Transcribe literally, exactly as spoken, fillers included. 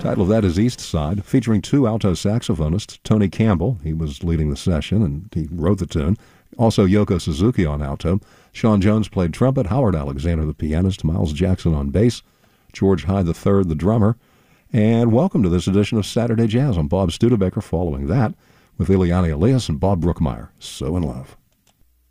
Title of that is East Side, featuring two alto saxophonists, Tony Campbell, he was leading the session and he wrote the tune, also Yoko Suzuki on alto. Sean Jones played trumpet, Howard Alexander the pianist, Miles Jackson on bass, George Hyde the third the drummer. And welcome to this edition of Saturday Jazz. I'm Bob Studebaker, following that with Ileana Elias and Bob Brookmeyer, So in Love.